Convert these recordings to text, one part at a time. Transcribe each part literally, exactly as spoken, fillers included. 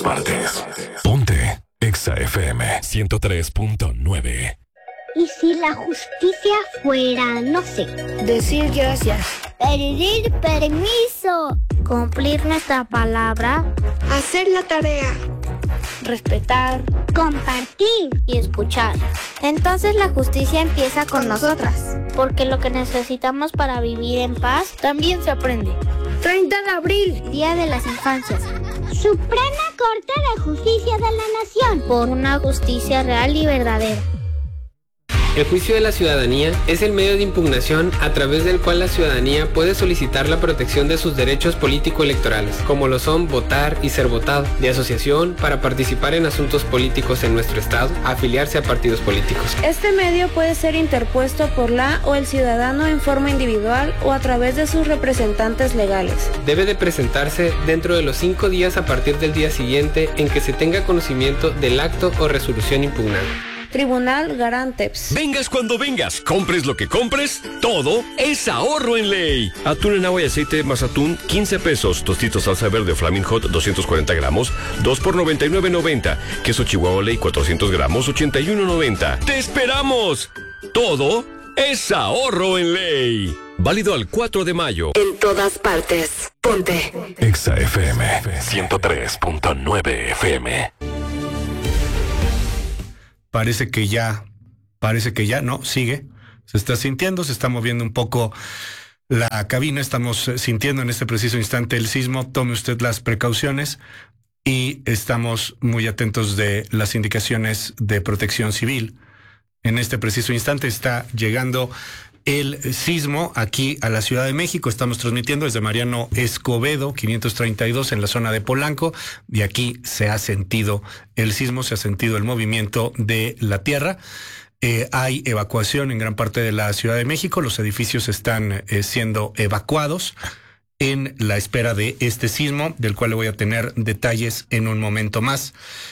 partes. Ponte Exa F M ciento tres punto nueve. ¿Y si la justicia fuera, no sé, decir gracias, pedir permiso, cumplir nuestra palabra, hacer la tarea, respetar, compartir y escuchar? Entonces la justicia empieza con nosotras, porque lo que necesitamos para vivir en paz también se aprende. treinta de abril, Día de las Infancias. Suprema Corte de Justicia de la Nación. Por una justicia real y verdadera. El juicio de la ciudadanía es el medio de impugnación a través del cual la ciudadanía puede solicitar la protección de sus derechos político-electorales, como lo son votar y ser votado, de asociación para participar en asuntos políticos en nuestro estado, afiliarse a partidos políticos. Este medio puede ser interpuesto por la o el ciudadano en forma individual o a través de sus representantes legales. Debe de presentarse dentro de los cinco días a partir del día siguiente en que se tenga conocimiento del acto o resolución impugnada. Tribunal Garanteps. Vengas cuando vengas, compres lo que compres, todo es ahorro en ley. Atún en agua y aceite más atún, quince pesos. Tostitos salsa verde Flaming Hot, doscientos cuarenta gramos, dos por noventa y nueve noventa. Queso Chihuahua Ley, cuatrocientos gramos, ochenta y uno noventa. ¡Te esperamos! Todo es ahorro en ley. Válido al cuatro de mayo. En todas partes, ponte Exa F M ciento tres punto nueve F M. Parece que ya, parece que ya, no, sigue, se está sintiendo, se está moviendo un poco la cabina, estamos sintiendo en este preciso instante el sismo, tome usted las precauciones y estamos muy atentos de las indicaciones de protección civil. En este preciso instante está llegando el sismo aquí a la Ciudad de México. Estamos transmitiendo desde Mariano Escobedo, quinientos treinta y dos, en la zona de Polanco, y aquí se ha sentido el sismo, se ha sentido el movimiento de la tierra. Eh, hay evacuación en gran parte de la Ciudad de México, los edificios están eh, siendo evacuados en la espera de este sismo, del cual le voy a tener detalles en un momento más.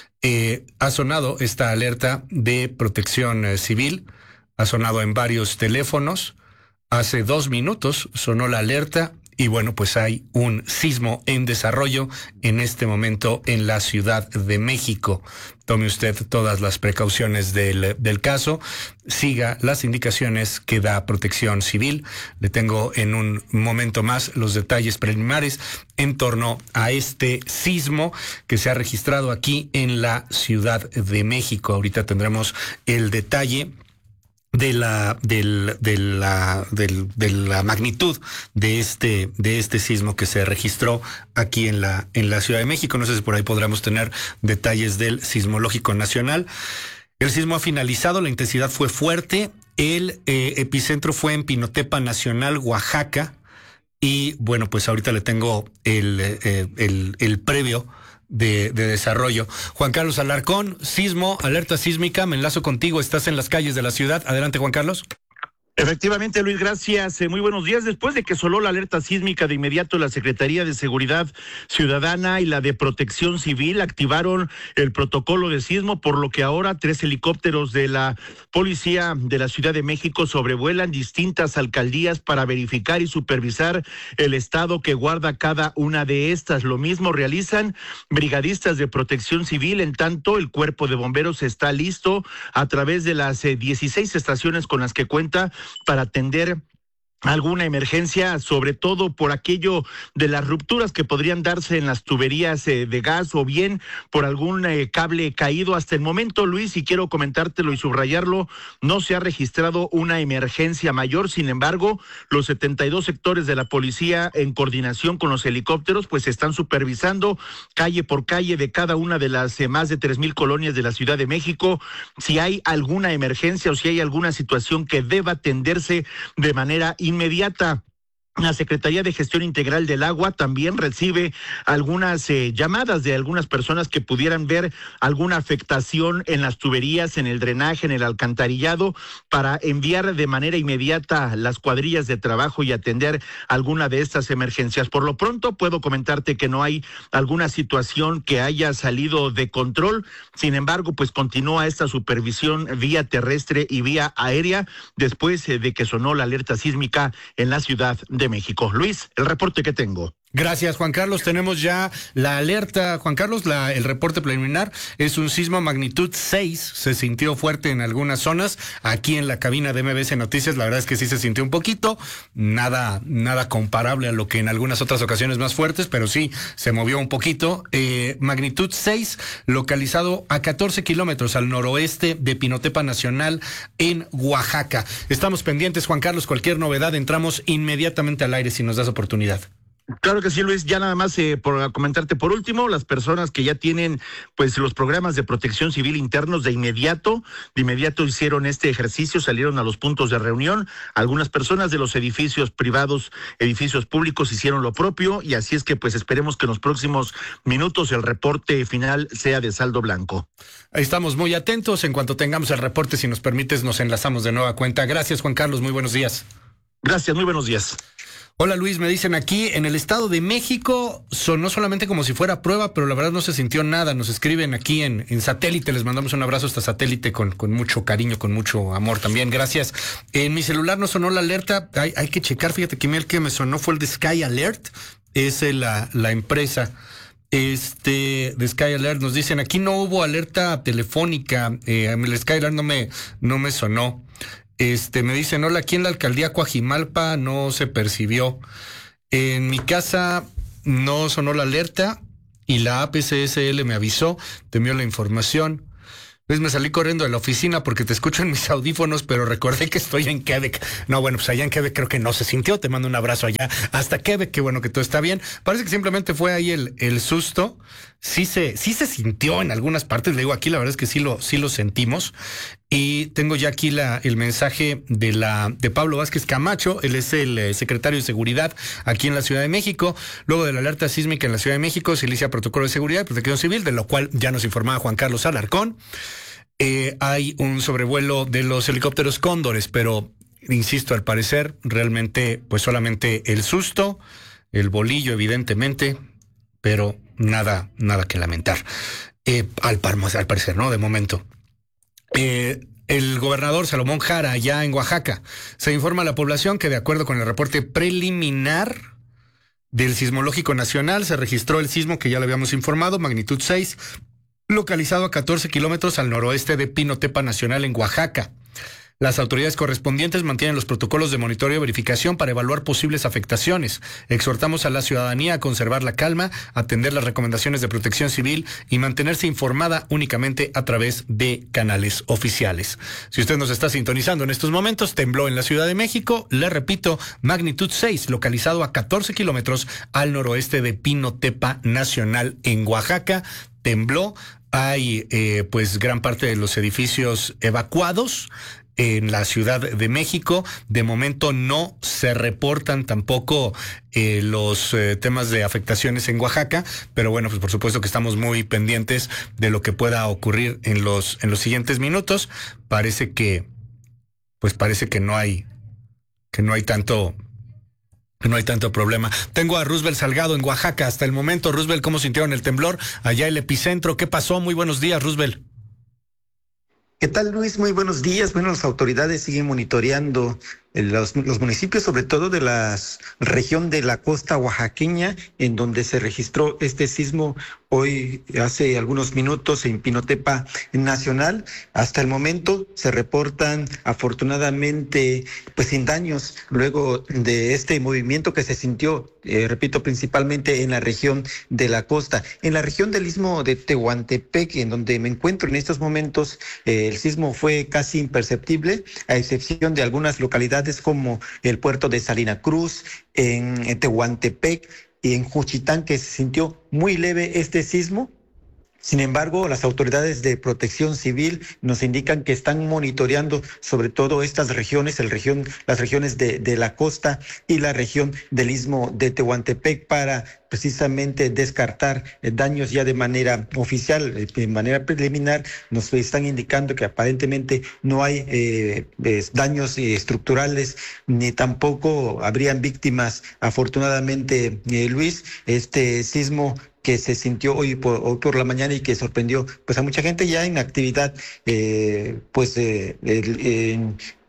Eh, ha sonado esta alerta de protección eh, civil. Ha sonado en varios teléfonos. Hace dos minutos sonó la alerta y bueno, pues hay un sismo en desarrollo en este momento en la Ciudad de México. Tome usted todas las precauciones del, del caso. Siga las indicaciones que da Protección Civil. Le tengo en un momento más los detalles preliminares en torno a este sismo que se ha registrado aquí en la Ciudad de México. Ahorita tendremos el detalle de la del de la del, de la magnitud de este de este sismo que se registró aquí en la en la Ciudad de México. No sé si por ahí podremos tener detalles del Sismológico Nacional. El sismo ha finalizado, la intensidad fue fuerte, el eh, epicentro fue en Pinotepa Nacional, Oaxaca, y bueno, pues ahorita le tengo el eh, el, el previo De, de desarrollo. Juan Carlos Alarcón, sismo, alerta sísmica, me enlazo contigo, estás en las calles de la ciudad. Adelante, Juan Carlos. Efectivamente, Luis, gracias. Eh, muy buenos días. Después de que sonó la alerta sísmica, de inmediato la Secretaría de Seguridad Ciudadana y la de Protección Civil activaron el protocolo de sismo, por lo que ahora tres helicópteros de la Policía de la Ciudad de México sobrevuelan distintas alcaldías para verificar y supervisar el estado que guarda cada una de estas. Lo mismo realizan brigadistas de Protección Civil, en tanto el Cuerpo de Bomberos está listo a través de las eh, dieciséis estaciones con las que cuenta para atender alguna emergencia, sobre todo por aquello de las rupturas que podrían darse en las tuberías eh, de gas o bien por algún eh, cable caído. Hasta el momento, Luis, y quiero comentártelo y subrayarlo, no se ha registrado una emergencia mayor. Sin embargo, los setenta y dos sectores de la policía, en coordinación con los helicópteros, pues están supervisando calle por calle de cada una de las eh, más de tres mil colonias de la Ciudad de México si hay alguna emergencia o si hay alguna situación que deba atenderse de manera inmediata. La Secretaría de Gestión Integral del Agua también recibe algunas eh, llamadas de algunas personas que pudieran ver alguna afectación en las tuberías, en el drenaje, en el alcantarillado, para enviar de manera inmediata las cuadrillas de trabajo y atender alguna de estas emergencias. Por lo pronto puedo comentarte que no hay alguna situación que haya salido de control. Sin embargo, pues continúa esta supervisión vía terrestre y vía aérea después eh, de que sonó la alerta sísmica en la Ciudad de de México. Luis, el reporte que tengo. Gracias, Juan Carlos. Tenemos ya la alerta, Juan Carlos, la, el reporte preliminar es un sismo magnitud seis, se sintió fuerte en algunas zonas. Aquí en la cabina de M B S Noticias, la verdad es que sí se sintió un poquito, nada, nada comparable a lo que en algunas otras ocasiones más fuertes, pero sí se movió un poquito. Eh, magnitud seis, localizado a catorce kilómetros al noroeste de Pinotepa Nacional en Oaxaca. Estamos pendientes, Juan Carlos, cualquier novedad, entramos inmediatamente al aire si nos das oportunidad. Claro que sí, Luis. Ya nada más eh, por comentarte por último, las personas que ya tienen pues los programas de protección civil internos de inmediato, de inmediato hicieron este ejercicio, salieron a los puntos de reunión. Algunas personas de los edificios privados, edificios públicos hicieron lo propio y así es que pues esperemos que en los próximos minutos el reporte final sea de saldo blanco. Ahí estamos muy atentos. En cuanto tengamos el reporte, si nos permites, nos enlazamos de nueva cuenta. Gracias, Juan Carlos. Muy buenos días. Gracias, muy buenos días. Hola Luis, me dicen aquí, en el Estado de México sonó solamente como si fuera prueba, pero la verdad no se sintió nada. Nos escriben aquí en, en satélite, les mandamos un abrazo hasta satélite con, con mucho cariño, con mucho amor también, gracias. En mi celular no sonó la alerta, hay, hay que checar, fíjate que el que me sonó fue el de Sky Alert, es la, la empresa. Este, de Sky Alert, nos dicen, aquí no hubo alerta telefónica, eh, el Sky Alert no me, no me sonó. Este, me dicen, hola, aquí en la alcaldía Coajimalpa no se percibió. En mi casa no sonó la alerta y la A P C S L me avisó, te envió la información. Luis, me salí corriendo de la oficina porque te escucho en mis audífonos, pero recordé que estoy en Quebec. No, bueno, pues allá en Quebec creo que no se sintió. Te mando un abrazo allá hasta Quebec. Qué bueno que todo está bien. Parece que simplemente fue ahí el, el susto. Sí se, sí se sintió en algunas partes. Le digo, aquí la verdad es que sí lo, sí lo sentimos. Y tengo ya aquí la, el mensaje de la de Pablo Vázquez Camacho. Él es el eh, secretario de Seguridad aquí en la Ciudad de México. Luego de la alerta sísmica en la Ciudad de México se inicia protocolo de seguridad y protección civil, de lo cual ya nos informaba Juan Carlos Alarcón. Eh, hay un sobrevuelo de los helicópteros Cóndores, pero insisto, al parecer realmente pues solamente el susto, el bolillo evidentemente, pero nada, nada que lamentar. Eh, al, al parecer, ¿no? De momento. Eh, el gobernador Salomón Jara, allá en Oaxaca, se informa a la población que de acuerdo con el reporte preliminar del Sismológico Nacional se registró el sismo que ya le habíamos informado, magnitud seis, localizado a catorce kilómetros al noroeste de Pinotepa Nacional en Oaxaca. Las autoridades correspondientes mantienen los protocolos de monitoreo y verificación para evaluar posibles afectaciones. Exhortamos a la ciudadanía a conservar la calma, atender las recomendaciones de protección civil y mantenerse informada únicamente a través de canales oficiales. Si usted nos está sintonizando en estos momentos, tembló en la Ciudad de México, le repito, magnitud seis, localizado a catorce kilómetros al noroeste de Pinotepa Nacional en Oaxaca. Tembló, hay eh, pues gran parte de los edificios evacuados en la Ciudad de México. De momento no se reportan tampoco eh, los eh, temas de afectaciones en Oaxaca, pero bueno, pues por supuesto que estamos muy pendientes de lo que pueda ocurrir en los en los siguientes minutos. Parece que pues parece que no hay que no hay tanto No hay tanto problema. Tengo a Roosevelt Salgado en Oaxaca hasta el momento. Roosevelt, ¿cómo sintieron el temblor? Allá el epicentro, ¿qué pasó? Muy buenos días, Roosevelt. ¿Qué tal, Luis? Muy buenos días. Bueno, las autoridades siguen monitoreando los, los municipios, sobre todo de la región de la costa oaxaqueña, en donde se registró este sismo hoy, hace algunos minutos, en Pinotepa Nacional. Hasta el momento se reportan, afortunadamente, pues sin daños, luego de este movimiento que se sintió, eh, repito, principalmente en la región de la costa. En la región del Istmo de Tehuantepec, en donde me encuentro en estos momentos, eh, el sismo fue casi imperceptible, a excepción de algunas localidades como el puerto de Salina Cruz, en, en Tehuantepec y en Juchitán, que se sintió muy leve este sismo. Sin embargo, las autoridades de protección civil nos indican que están monitoreando sobre todo estas regiones, el región, las regiones de, de la costa y la región del Istmo de Tehuantepec, para precisamente descartar daños ya de manera oficial. De manera preliminar nos están indicando que aparentemente no hay eh, daños estructurales ni tampoco habrían víctimas. Afortunadamente, eh, Luis, este sismo que se sintió hoy por, hoy por la mañana y que sorprendió pues a mucha gente ya en actividad, eh, pues eh, el, en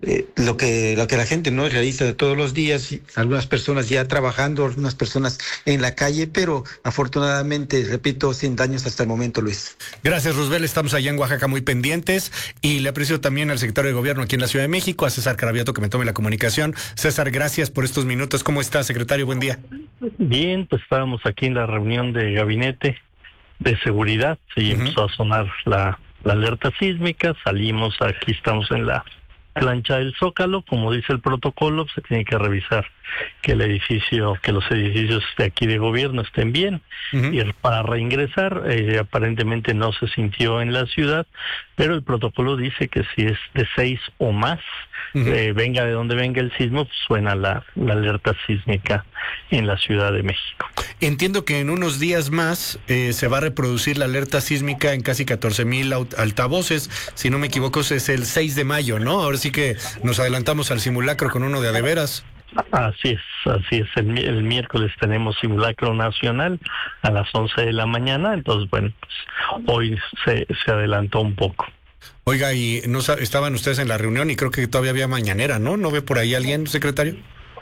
eh, lo que lo que la gente no realiza de todos los días, algunas personas ya trabajando, algunas personas en la calle, pero afortunadamente, repito, sin daños hasta el momento, Luis. Gracias, Roosevelt. Estamos allá en Oaxaca muy pendientes y le aprecio también al secretario de Gobierno aquí en la Ciudad de México, a César Carabiato, que me tome la comunicación. César, gracias por estos minutos. ¿Cómo está, secretario? Buen día. Bien, pues estábamos aquí en la reunión de gabinete de seguridad y uh-huh. empezó a sonar la, la alerta sísmica, salimos, aquí estamos en la plancha del Zócalo, como dice el protocolo, se tiene que revisar que el edificio, que los edificios de aquí de gobierno estén bien, uh-huh. y para reingresar, eh, aparentemente no se sintió en la ciudad, pero el protocolo dice que si es de seis o más, uh-huh. eh, venga de donde venga el sismo, pues suena la, la alerta sísmica en la Ciudad de México. Entiendo que en unos días más eh, se va a reproducir la alerta sísmica en casi catorce mil altavoces, si no me equivoco es el seis de mayo, ¿no? Ahora sí que nos adelantamos al simulacro con uno de adeveras. Así es, así es. El, el miércoles tenemos simulacro nacional a las once de la mañana, entonces, bueno, pues hoy se, se adelantó un poco. Oiga, y no estaban ustedes en la reunión y creo que todavía había mañanera, ¿no? ¿No ve por ahí alguien, secretario?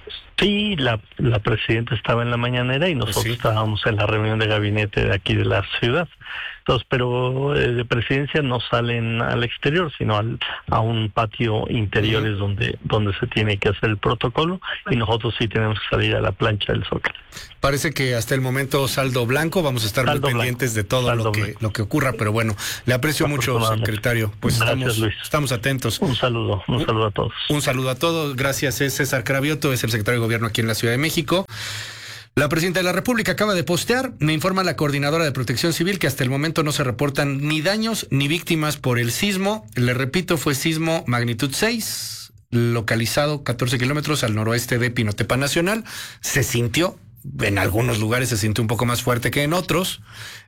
Sí, la, la presidenta estaba en la mañanera y nosotros sí. estábamos en la reunión de gabinete de aquí de la ciudad. Entonces, pero eh, de presidencia no salen al exterior, sino al, a un patio interior es donde, donde se tiene que hacer el protocolo, y nosotros sí tenemos que salir a la plancha del Zócalo. Parece que hasta el momento saldo blanco, vamos a estar saldo muy pendientes blanco. de todo lo que, lo que ocurra, pero bueno, le aprecio mucho, secretario. Pues gracias, estamos, Luis. estamos atentos. Un saludo, un saludo a todos. Un saludo a todos, gracias, es César Carabiato, es el secretario de Gobierno aquí en la Ciudad de México. La presidenta de la República acaba de postear, me informa la coordinadora de Protección Civil que hasta el momento no se reportan ni daños ni víctimas por el sismo. Le repito, fue sismo magnitud seis, localizado catorce kilómetros al noroeste de Pinotepa Nacional. Se sintió, en algunos lugares se sintió un poco más fuerte que en otros.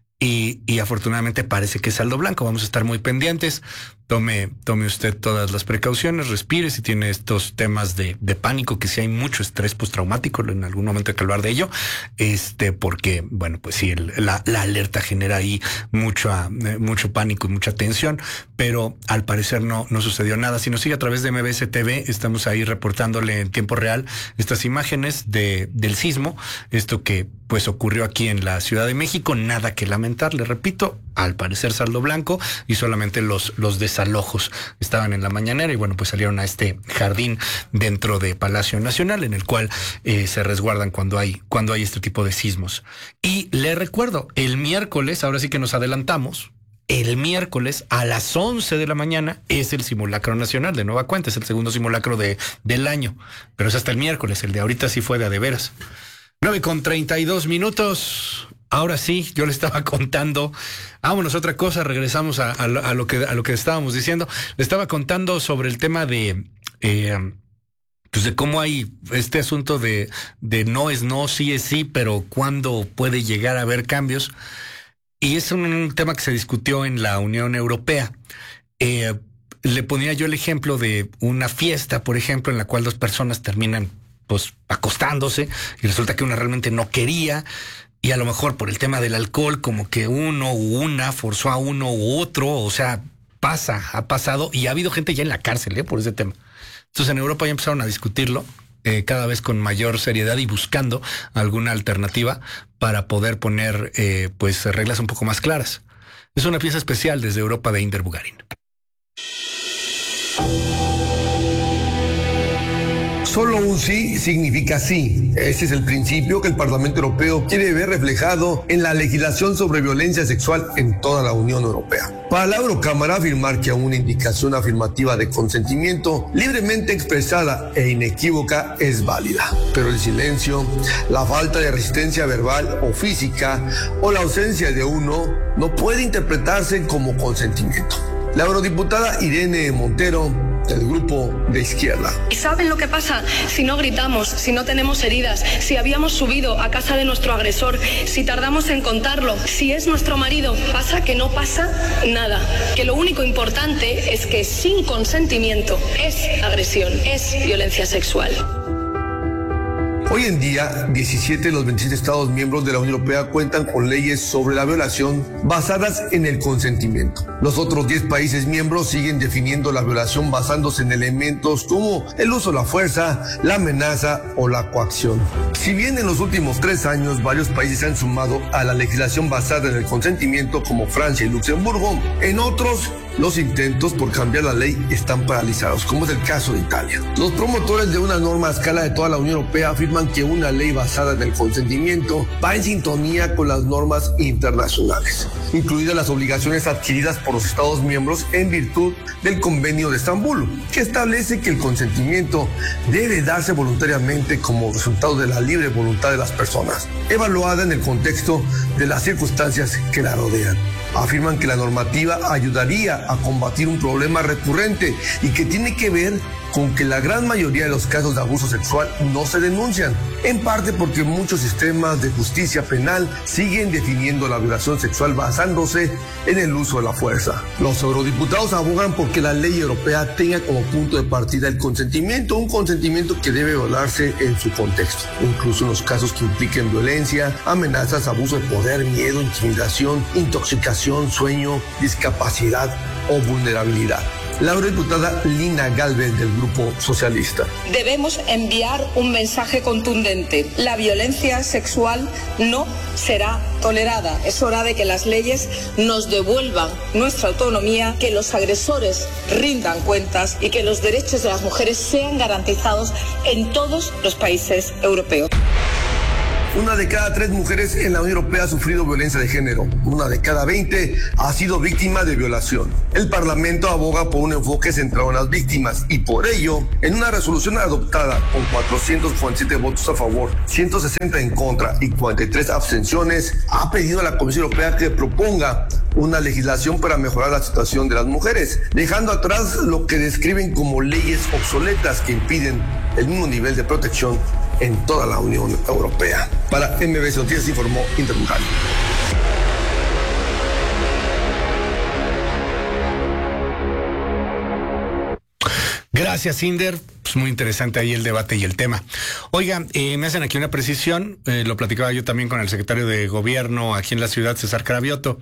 Y, y afortunadamente parece que es saldo blanco. Vamos a estar muy pendientes. Tome, tome usted todas las precauciones, respire si tiene estos temas de, de pánico, que si hay mucho estrés postraumático, en algún momento hay que hablar de ello, este, porque, bueno, pues sí, el, la, la alerta genera ahí mucho, eh, mucho pánico y mucha tensión, pero al parecer no, no sucedió nada. Si nos sigue a través de M B S T V, estamos ahí reportándole en tiempo real estas imágenes de, del sismo, esto que pues ocurrió aquí en la Ciudad de México, nada que lamentar, le repito, al parecer saldo blanco y solamente los, los desalojos estaban en la mañanera y bueno, pues salieron a este jardín dentro de Palacio Nacional en el cual eh, se resguardan cuando hay, cuando hay este tipo de sismos. Y le recuerdo, el miércoles, ahora sí que nos adelantamos, el miércoles a las once de la mañana es el simulacro nacional, de nueva cuenta, es el segundo simulacro de, del año, pero es hasta el miércoles, el de ahorita sí fue de a de veras. nueve con treinta y dos minutos. Ahora sí, yo le estaba contando. Vámonos, otra cosa, regresamos a, a, a, lo que, a lo que estábamos diciendo. Le estaba contando sobre el tema de, eh, pues de cómo hay este asunto de, de no es no, sí es sí, pero cuándo puede llegar a haber cambios. Y es un tema que se discutió en la Unión Europea. Eh, le ponía yo el ejemplo de una fiesta, por ejemplo, en la cual dos personas terminan pues acostándose y resulta que una realmente no quería y a lo mejor por el tema del alcohol como que uno u una forzó a uno u otro, o sea, pasa, ha pasado y ha habido gente ya en la cárcel ¿eh? por ese tema. Entonces en Europa ya empezaron a discutirlo eh, cada vez con mayor seriedad y buscando alguna alternativa para poder poner eh, pues reglas un poco más claras. Es una pieza especial desde Europa de Inder Bugarin. Solo un sí significa sí. Ese es el principio que el Parlamento Europeo quiere ver reflejado en la legislación sobre violencia sexual en toda la Unión Europea. Para la Eurocámara, afirmar que una indicación afirmativa de consentimiento libremente expresada e inequívoca es válida. Pero el silencio, la falta de resistencia verbal o física o la ausencia de uno no puede interpretarse como consentimiento. La eurodiputada Irene Montero, del grupo de izquierda. ¿Y saben lo que pasa si no gritamos, si no tenemos heridas, si habíamos subido a casa de nuestro agresor, si tardamos en contarlo, si es nuestro marido? Pasa que no pasa nada, que lo único importante es que sin consentimiento es agresión, es violencia sexual. Hoy en día, diecisiete de los veintisiete Estados miembros de la Unión Europea cuentan con leyes sobre la violación basadas en el consentimiento. Los otros diez países miembros siguen definiendo la violación basándose en elementos como el uso de la fuerza, la amenaza o la coacción. Si bien en los últimos tres años varios países se han sumado a la legislación basada en el consentimiento como Francia y Luxemburgo, en otros los intentos por cambiar la ley están paralizados, como es el caso de Italia. Los promotores de una norma a escala de toda la Unión Europea afirman que una ley basada en el consentimiento va en sintonía con las normas internacionales, incluidas las obligaciones adquiridas por los Estados miembros en virtud del Convenio de Estambul, que establece que el consentimiento debe darse voluntariamente como resultado de la libre voluntad de las personas, evaluada en el contexto de las circunstancias que la rodean. Afirman que la normativa ayudaría a combatir un problema recurrente y que tiene que ver con que la gran mayoría de los casos de abuso sexual no se denuncian, en parte porque muchos sistemas de justicia penal siguen definiendo la violación sexual basándose en el uso de la fuerza. Los eurodiputados abogan porque la ley europea tenga como punto de partida el consentimiento, un consentimiento que debe violarse en su contexto, incluso en los casos que impliquen violencia, amenazas, abuso de poder, miedo, intimidación, intoxicación, sueño, discapacidad o vulnerabilidad. La eurodiputada Lina Galvez del Grupo Socialista. Debemos enviar un mensaje contundente. La violencia sexual no será tolerada. Es hora de que las leyes nos devuelvan nuestra autonomía, que los agresores rindan cuentas y que los derechos de las mujeres sean garantizados en todos los países europeos. Una de cada tres mujeres en la Unión Europea ha sufrido violencia de género. Una de cada veinte ha sido víctima de violación. El Parlamento aboga por un enfoque centrado en las víctimas y por ello, en una resolución adoptada con cuatrocientos cuarenta y siete votos a favor, ciento sesenta en contra y cuarenta y tres abstenciones, ha pedido a la Comisión Europea que proponga una legislación para mejorar la situación de las mujeres, dejando atrás lo que describen como leyes obsoletas que impiden el mismo nivel de protección en toda la Unión Europea. Para M B C Noticias informó Intermujer. Gracias, Inder. Pues muy interesante ahí el debate y el tema. Oiga, eh, me hacen aquí una precisión, eh, lo platicaba yo también con el secretario de Gobierno aquí en la ciudad, César Cravioto.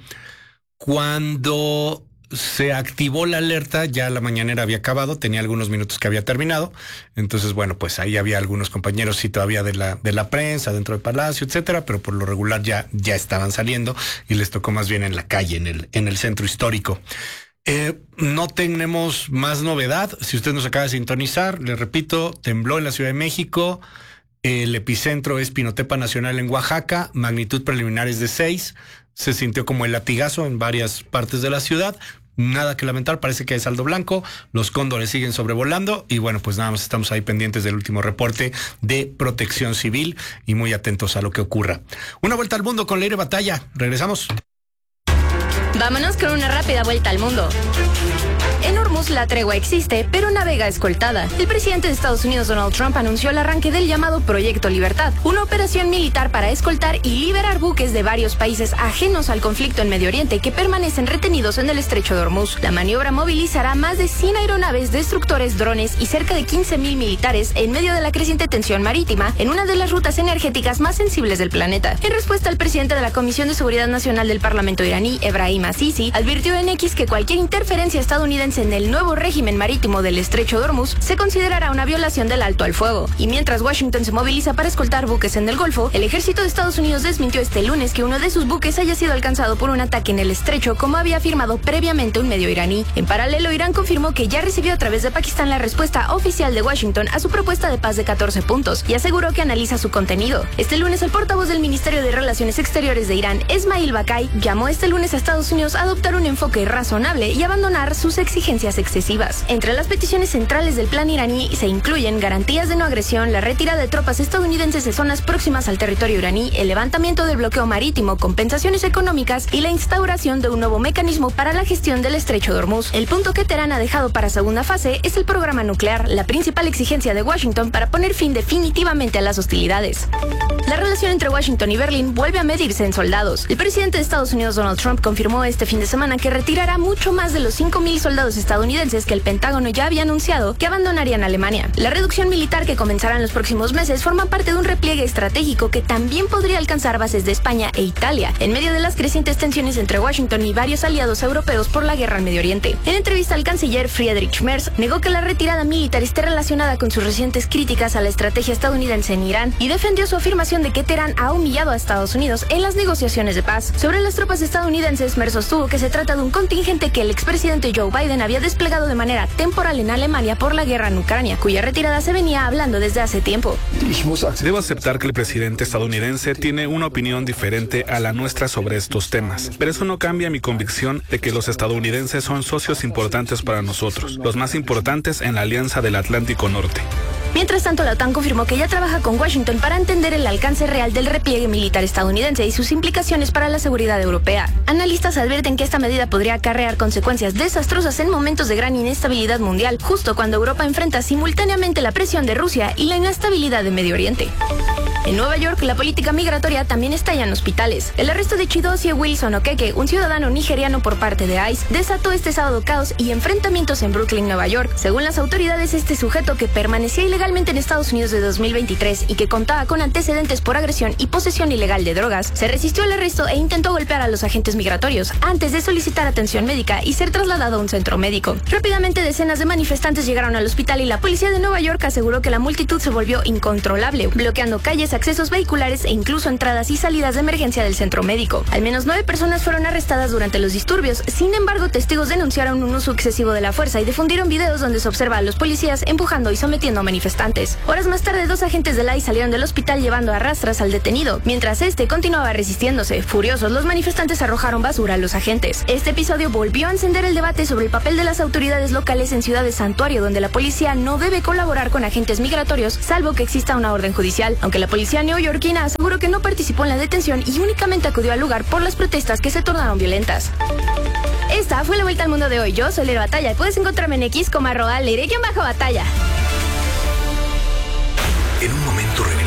Cuando se activó la alerta, ya la mañanera había acabado, tenía algunos minutos que había terminado, entonces bueno, pues ahí había algunos compañeros sí todavía de la de la prensa dentro del Palacio, etcétera, pero por lo regular ya ya estaban saliendo y les tocó más bien en la calle, en el en el centro histórico. Eh, no tenemos más novedad. Si usted nos acaba de sintonizar, le repito, tembló en la Ciudad de México. El epicentro es Pinotepa Nacional en Oaxaca, magnitud preliminar es de seis. Se sintió como el latigazo en varias partes de la ciudad. Nada que lamentar, parece que hay saldo blanco, los cóndores siguen sobrevolando y bueno, pues nada más estamos ahí pendientes del último reporte de Protección Civil y muy atentos a lo que ocurra. Una vuelta al mundo con Leire Batalla, regresamos. Vámonos con una rápida vuelta al mundo. En Hormuz la tregua existe, pero navega escoltada. El presidente de Estados Unidos, Donald Trump, anunció el arranque del llamado Proyecto Libertad, una operación militar para escoltar y liberar buques de varios países ajenos al conflicto en Medio Oriente que permanecen retenidos en el estrecho de Hormuz. La maniobra movilizará más de cien aeronaves, destructores, drones y cerca de quince mil militares en medio de la creciente tensión marítima en una de las rutas energéticas más sensibles del planeta. En respuesta, el presidente de la Comisión de Seguridad Nacional del Parlamento iraní, Ebrahim Assisi, advirtió en X que cualquier interferencia estadounidense en el nuevo régimen marítimo del estrecho de Hormuz se considerará una violación del alto al fuego. Y mientras Washington se moviliza para escoltar buques en el Golfo, el ejército de Estados Unidos desmintió este lunes que uno de sus buques haya sido alcanzado por un ataque en el estrecho, como había afirmado previamente un medio iraní. En paralelo, Irán confirmó que ya recibió a través de Pakistán la respuesta oficial de Washington a su propuesta de paz de catorce puntos y aseguró que analiza su contenido. Este lunes, el portavoz del Ministerio de Relaciones Exteriores de Irán, Esmail Bakai, llamó este lunes a Estados Unidos a adoptar un enfoque razonable y abandonar sus exigencias excesivas. Entre las peticiones centrales del plan iraní se incluyen garantías de no agresión, la retirada de tropas estadounidenses de zonas próximas al territorio iraní, el levantamiento del bloqueo marítimo, compensaciones económicas y la instauración de un nuevo mecanismo para la gestión del estrecho de Hormuz. El punto que Teherán ha dejado para segunda fase es el programa nuclear, la principal exigencia de Washington para poner fin definitivamente a las hostilidades. La relación entre Washington y Berlín vuelve a medirse en soldados. El presidente de Estados Unidos, Donald Trump, confirmó este fin de semana que retirará mucho más de los cinco mil soldados soldados estadounidenses que el Pentágono ya había anunciado que abandonarían Alemania. La reducción militar que comenzará en los próximos meses forma parte de un repliegue estratégico que también podría alcanzar bases de España e Italia, en medio de las crecientes tensiones entre Washington y varios aliados europeos por la guerra en Medio Oriente. En entrevista al canciller Friedrich Merz, negó que la retirada militar esté relacionada con sus recientes críticas a la estrategia estadounidense en Irán y defendió su afirmación de que Teherán ha humillado a Estados Unidos en las negociaciones de paz. Sobre las tropas estadounidenses, Merz sostuvo que se trata de un contingente que el expresidente Joe Biden había desplegado de manera temporal en Alemania por la guerra en Ucrania, cuya retirada se venía hablando desde hace tiempo. Debo aceptar que el presidente estadounidense tiene una opinión diferente a la nuestra sobre estos temas, pero eso no cambia mi convicción de que los estadounidenses son socios importantes para nosotros, los más importantes en la Alianza del Atlántico Norte. Mientras tanto, la OTAN confirmó que ya trabaja con Washington para entender el alcance real del repliegue militar estadounidense y sus implicaciones para la seguridad europea. Analistas advierten que esta medida podría acarrear consecuencias desastrosas en momentos de gran inestabilidad mundial, justo cuando Europa enfrenta simultáneamente la presión de Rusia y la inestabilidad de Medio Oriente. En Nueva York, la política migratoria también estalla en hospitales. El arresto de Chidozie Wilson Okeke, un ciudadano nigeriano por parte de ICE, desató este sábado caos y enfrentamientos en Brooklyn, Nueva York. Según las autoridades, este sujeto, que permanecía ilegalmente en Estados Unidos de dos mil veintitrés y que contaba con antecedentes por agresión y posesión ilegal de drogas, se resistió al arresto e intentó golpear a los agentes migratorios antes de solicitar atención médica y ser trasladado a un centro médico. Rápidamente, decenas de manifestantes llegaron al hospital y la policía de Nueva York aseguró que la multitud se volvió incontrolable, bloqueando calles, accesos vehiculares e incluso entradas y salidas de emergencia del centro médico. Al menos nueve personas fueron arrestadas durante los disturbios. Sin embargo, testigos denunciaron un uso excesivo de la fuerza y difundieron videos donde se observa a los policías empujando y sometiendo a manifestantes. Horas más tarde, dos agentes del ICE salieron del hospital llevando a rastras al detenido, mientras este continuaba resistiéndose. Furiosos, los manifestantes arrojaron basura a los agentes. Este episodio volvió a encender el debate sobre el papel de las autoridades locales en ciudades santuario, donde la policía no debe colaborar con agentes migratorios, salvo que exista una orden judicial, aunque la policía neoyorquina aseguró que no participó en la detención y únicamente acudió al lugar por las protestas que se tornaron violentas. Esta fue la vuelta al mundo de hoy. Yo soy Leire Batalla y puedes encontrarme en X como arroba Leire-Batalla. En un momento